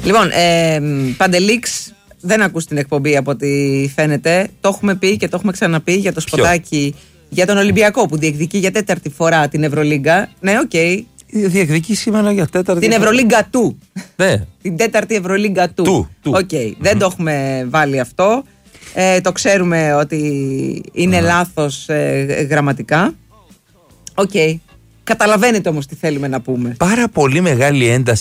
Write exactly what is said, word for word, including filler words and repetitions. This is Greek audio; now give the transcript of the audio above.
Λοιπόν, ε, Παντελήξ, δεν ακούς την εκπομπή από ό,τι φαίνεται. Το έχουμε πει και το έχουμε ξαναπεί για το σποτάκι για τον Ολυμπιακό που διεκδικεί για τέταρτη φορά την Ευρωλίγκα. Ναι, οκ. Okay. Διεκδικεί σήμερα για τέταρτη. Την Ευρωλίγκα του. Ναι. Την τέταρτη Ευρωλίγκα του. Του. του. Okay. Mm-hmm. Δεν το έχουμε βάλει αυτό. Ε, το ξέρουμε ότι είναι mm-hmm. λάθος ε, γραμματικά. Οκ. Okay. Καταλαβαίνετε όμως τι θέλουμε να πούμε. Πάρα πολύ μεγάλη ένταση